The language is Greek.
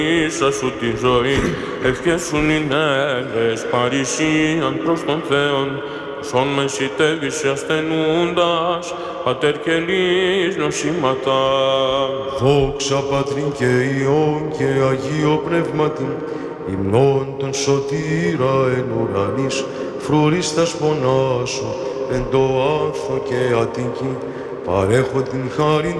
Ίσα σου τη ζωή, ευχές σου νυναίες, παρησίαν προς τον Θεόν, σον μεσητεύεις σε ασθενούντας, Πατέρ και λύς νοσήματα. Δόξα Πατρί και Υιόν και Αγίο Πνεύματι, υμνών των σωτήρα εν ουρανής, φρουρίστας πονάσου, εν το άνθο και Αττική, παρέχω την χάριν